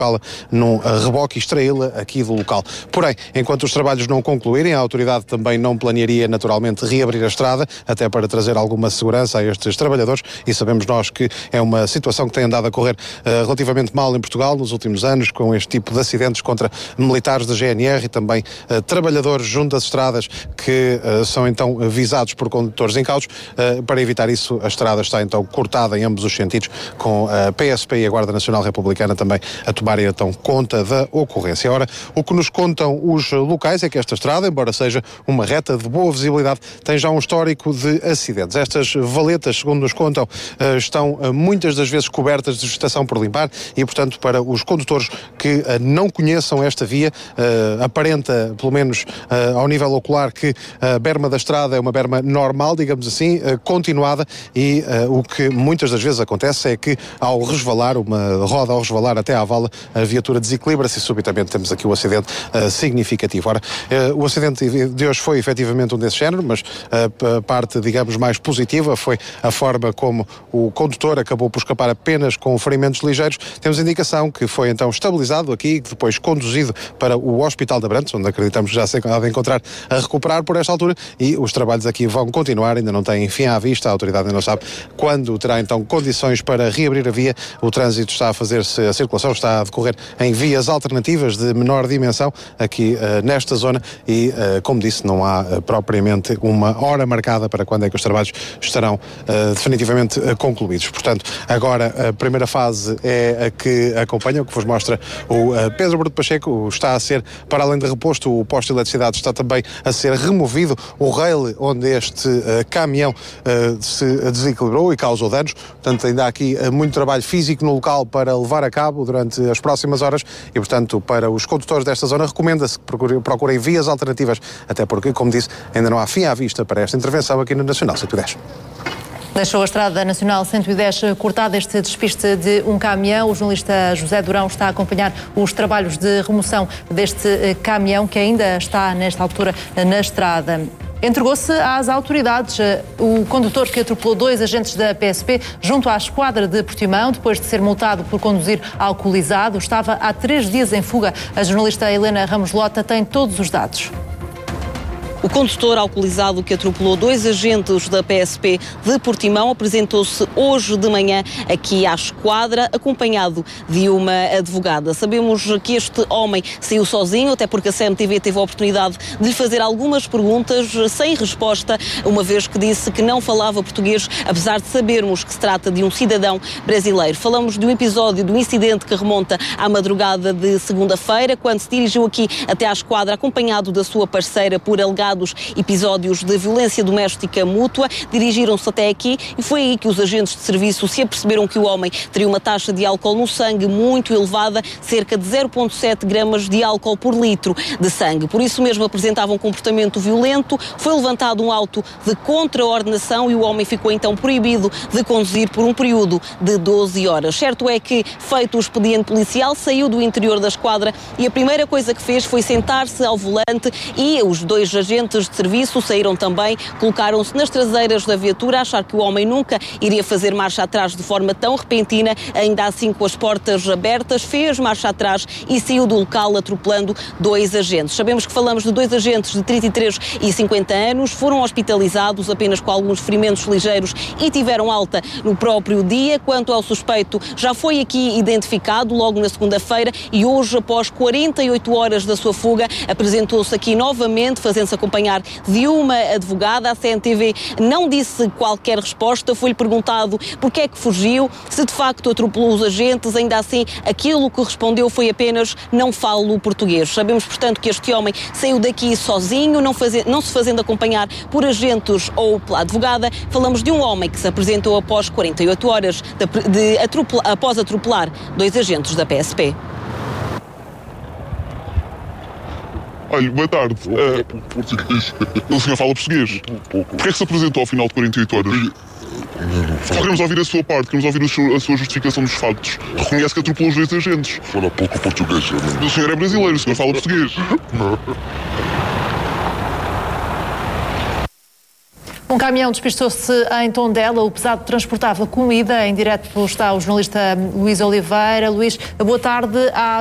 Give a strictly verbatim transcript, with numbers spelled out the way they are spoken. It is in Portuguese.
fala num reboque e extraí-la aqui do local. Porém, enquanto os trabalhos não concluírem, a autoridade também não planearia naturalmente reabrir a estrada, até para trazer alguma segurança a estes trabalhadores, e sabemos nós que é uma situação que tem andado a correr uh, relativamente mal em Portugal nos últimos anos, com este tipo de acidentes contra militares da G N R e também uh, trabalhadores junto às estradas que uh, são então visados por condutores incautos. Uh, para evitar isso, a estrada está então cortada em ambos os sentidos, com a P S P e a Guarda Nacional Republicana também a tomar então conta da ocorrência. Ora, o que nos contam os locais é que esta estrada, embora seja uma reta de boa visibilidade, tem já um histórico de acidentes. Estas valetas, segundo nos contam, estão muitas das vezes cobertas de vegetação por limpar e, portanto, para os condutores que não conheçam esta via, aparenta, pelo menos ao nível ocular, que a berma da estrada é uma berma normal, digamos assim, continuada, e o que muitas das vezes acontece é que ao resvalar, uma roda ao resvalar até à vala, a viatura desequilibra-se e subitamente temos aqui um acidente uh, significativo. Ora, uh, o acidente de hoje foi efetivamente um desse género, mas uh, a parte, digamos, mais positiva foi a forma como o condutor acabou por escapar apenas com ferimentos ligeiros. Temos indicação que foi então estabilizado aqui, depois conduzido para o Hospital de Abrantes, onde acreditamos que já se há de encontrar a recuperar por esta altura, e os trabalhos aqui vão continuar, ainda não têm fim à vista, a autoridade ainda não sabe quando terá então condições para reabrir a via. O trânsito está a fazer-se, a circulação está a decorrer em vias alternativas de menor dimensão aqui uh, nesta zona e, uh, como disse, não há uh, propriamente uma hora marcada para quando é que os trabalhos estarão uh, definitivamente uh, concluídos. Portanto, agora a primeira fase é a que acompanha, o que vos mostra o uh, Pedro Bruto Pacheco. Está a ser, para além de reposto, o posto de eletricidade está também a ser removido, o rail onde este uh, caminhão uh, se desequilibrou e causou danos. Portanto, ainda há aqui uh, muito trabalho físico no local para levar a cabo durante as próximas horas e, portanto, para os condutores desta zona recomenda-se que procurem, procurem vias alternativas, até porque, como disse, ainda não há fim à vista para esta intervenção aqui no Nacional cento e dez. Deixou a Estrada Nacional cento e dez cortada este despiste de um caminhão. O jornalista José Durão está a acompanhar os trabalhos de remoção deste caminhão que ainda está, nesta altura, na estrada. Entregou-se às autoridades o condutor que atropelou dois agentes da P S P junto à esquadra de Portimão, depois de ser multado por conduzir alcoolizado. Estava há três dias em fuga. A jornalista Helena Ramos Lota tem todos os dados. O condutor alcoolizado que atropelou dois agentes da P S P de Portimão apresentou-se hoje de manhã aqui à esquadra, acompanhado de uma advogada. Sabemos que este homem saiu sozinho, até porque a C M T V teve a oportunidade de lhe fazer algumas perguntas sem resposta, uma vez que disse que não falava português, apesar de sabermos que se trata de um cidadão brasileiro. Falamos de um episódio, de um incidente que remonta à madrugada de segunda-feira, quando se dirigiu aqui até à esquadra, acompanhado da sua parceira por alegados episódios de violência doméstica mútua. Dirigiram-se até aqui e foi aí que os agentes de serviço se aperceberam que o homem teria uma taxa de álcool no sangue muito elevada, cerca de zero vírgula sete gramas de álcool por litro de sangue. Por isso mesmo apresentava um comportamento violento. Foi levantado um auto de contraordenação e o homem ficou então proibido de conduzir por um período de doze horas. Certo é que, feito o expediente policial, saiu do interior da esquadra e a primeira coisa que fez foi sentar-se ao volante, e os dois agentes de serviço saíram também, colocaram-se nas traseiras da viatura, a achar que o homem nunca iria fazer marcha atrás de forma tão repentina. Ainda assim, com as portas abertas, fez marcha atrás e saiu do local atropelando dois agentes. Sabemos que falamos de dois agentes de trinta e três e cinquenta anos, foram hospitalizados apenas com alguns ferimentos ligeiros e tiveram alta no próprio dia. Quanto ao suspeito, já foi aqui identificado logo na segunda-feira e hoje, após quarenta e oito horas da sua fuga, apresentou-se aqui novamente, fazendo-se acompanhar de uma advogada. A C M T V não disse qualquer resposta, foi-lhe perguntado porque é que fugiu, se de facto atropelou os agentes. Ainda assim, aquilo que respondeu foi apenas: não falo português. Sabemos, portanto, que este homem saiu daqui sozinho, não, faze, não se fazendo acompanhar por agentes ou pela advogada. Falamos de um homem que se apresentou após quarenta e oito horas de, de atropel, após atropelar dois agentes da P S P. Olha, boa tarde. Uh, o senhor fala português? Porquê é que se apresentou ao final de quarenta e oito horas? Só queremos ouvir a sua parte, queremos ouvir a sua justificação dos factos. Reconhece que atropelou os dois agentes. Fala pouco português. O senhor é brasileiro, o senhor fala português. Não. Um caminhão despistou-se em Tondela, o pesado transportava comida. Em direto está o jornalista Luís Oliveira. Luís, boa tarde. Há